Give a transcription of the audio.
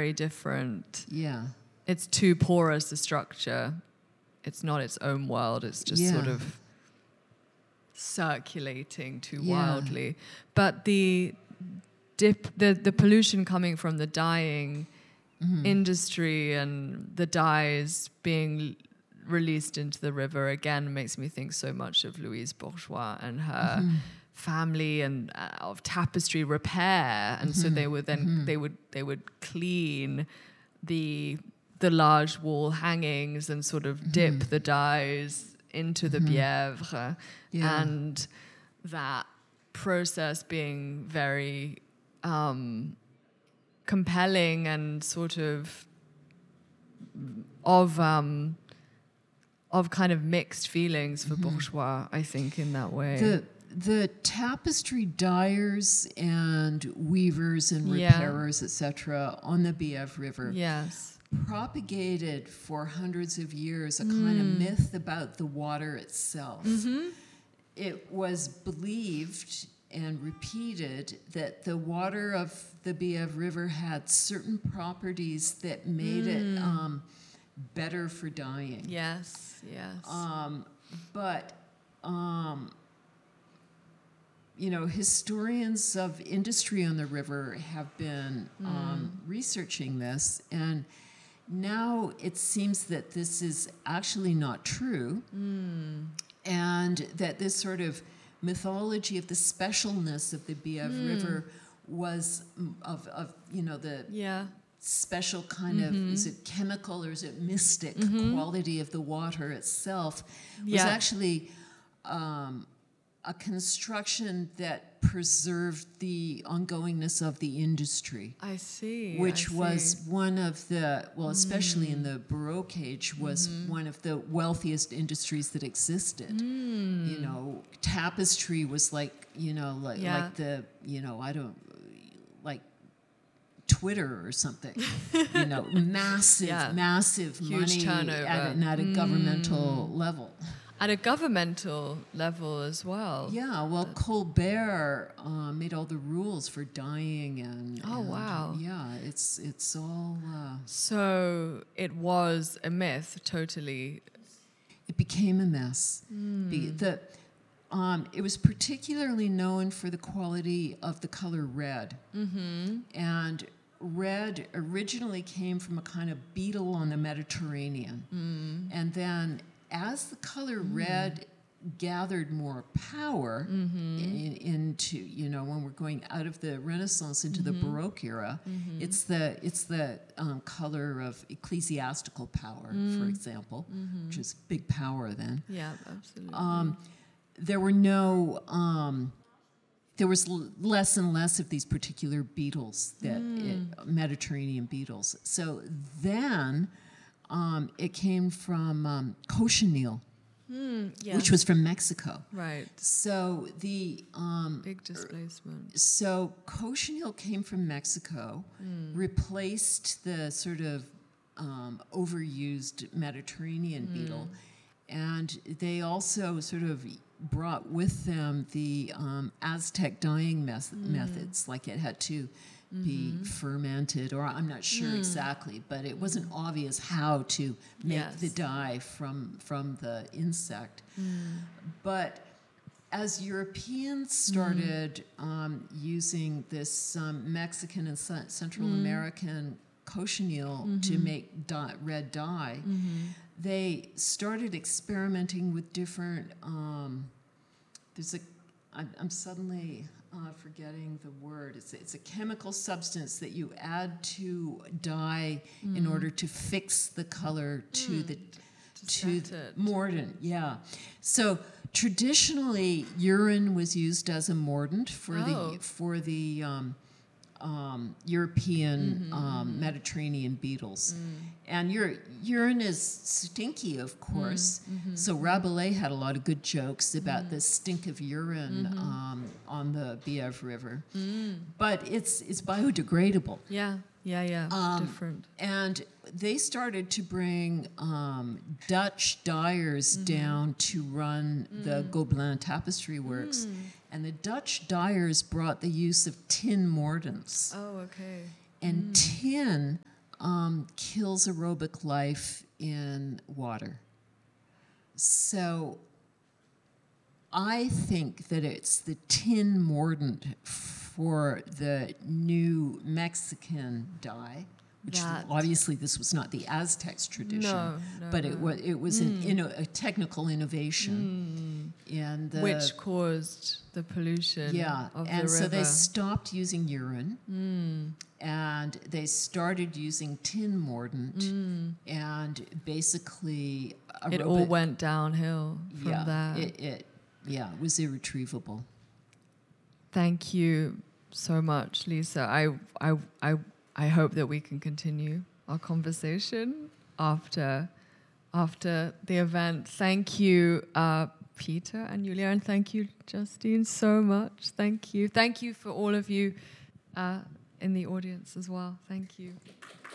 very different. Yeah. It's too porous, the structure. It's not its own world. It's just sort of circulating too wildly. But the pollution coming from the dyeing industry and the dyes being released into the river again makes me think so much of Louise Bourgeois and her family and of tapestry repair. And so they would then they would clean the large wall hangings and sort of dip the dyes into the Bièvre, and that process being very compelling and sort of kind of mixed feelings for Bourgeois, I think, in that way. The tapestry dyers and weavers and repairers, etc., on the Bièvre River propagated for hundreds of years a kind of myth about the water itself. It was believed and repeated that the water of the Bièvre River had certain properties that made it better for dyeing. Yes. But historians of industry on the river have been researching this, and now it seems that this is actually not true, and that this sort of mythology of the specialness of the Bièvre River was of the special kind of, is it chemical or is it mystic quality of the water itself, was actually a construction that preserved the ongoingness of the industry. I see. Which was one of the, especially in the Baroque age, was one of the wealthiest industries that existed. Tapestry was like the, like Twitter or something. Massive huge money turnover at a governmental level. At a governmental level as well. Yeah, well, Colbert made all the rules for dyeing and wow. Yeah, it's all. So it was a myth, totally. It became a mess. It was particularly known for the quality of the color red, and red originally came from a kind of beetle on the Mediterranean, and then, as the color red gathered more power into, when we're going out of the Renaissance into the Baroque era, it's the color of ecclesiastical power, for example, which is big power then. Yeah, absolutely. There was less and less of these particular beetles, Mediterranean beetles. So then it came from cochineal, which was from Mexico. Right. So the big displacement. So cochineal came from Mexico, replaced the sort of overused Mediterranean beetle, and they also sort of brought with them the Aztec dyeing methods, like it had to be fermented, or I'm not sure exactly, but it wasn't obvious how to make the dye from the insect. But as Europeans started using this Mexican and Central American cochineal to make red dye, they started experimenting with different. I'm suddenly forgetting the word. It's a chemical substance that you add to dye in order to fix the color to the mordant. Yeah. So traditionally, urine was used as a mordant for the European Mediterranean beetles. And urine is stinky, of course. So Rabelais had a lot of good jokes about the stink of urine on the Bièvre River. But it's biodegradable. Yeah. Different. And they started to bring Dutch dyers down to run the Gobelin tapestry works. And the Dutch dyers brought the use of tin mordants. Oh, okay. And tin kills aerobic life in water. So I think that it's the tin mordant for the new Mexican dye, which obviously this was not the Aztecs' tradition, but it was a technical innovation. And which caused the pollution of the river. So they stopped using urine, and they started using tin mordant, and basically it all went downhill from there. It was irretrievable. Thank you so much, Lisa. I hope that we can continue our conversation after the event. Thank you, Peter and Julia, and thank you, Justine, so much. Thank you. Thank you for all of you in the audience as well. Thank you.